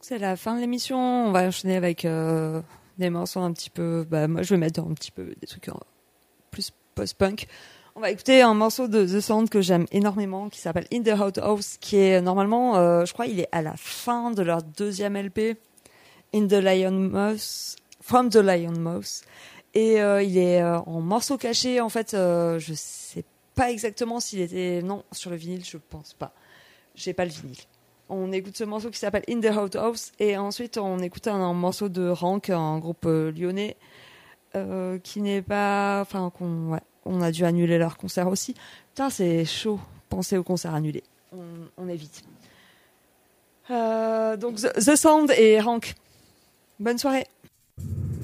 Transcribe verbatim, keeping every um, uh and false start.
C'est la fin de l'émission. On va enchaîner avec euh, des morceaux un petit peu. Bah, moi, je vais mettre un petit peu des trucs euh, plus post-punk. On va écouter un morceau de The Sound que j'aime énormément, qui s'appelle In the Outhouse, qui est normalement, euh, je crois, il est à la fin de leur deuxième L P, In the Lion Mouse, From the Lion Mouse, et euh, il est euh, en morceaux cachés. En fait, euh, je sais pas exactement s'il était non sur le vinyle, je pense pas. J'ai pas le vinyle. On écoute ce morceau qui s'appelle In the Outhouse, et ensuite on écoute un, un morceau de Rank, un groupe euh, lyonnais, euh, qui n'est pas, enfin qu'on, ouais. On a dû annuler leur concert aussi. Putain, c'est chaud. Pensez au concert annulé. On, on évite. Euh, donc, The, The Sound et Rank. Bonne soirée.